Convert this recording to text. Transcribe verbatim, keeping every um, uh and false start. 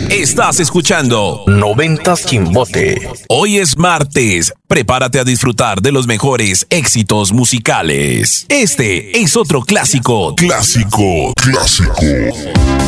Estás escuchando Noventas Chimbote. Hoy es martes. Prepárate a disfrutar de los mejores éxitos musicales. Este es otro clásico. Clásico, clásico.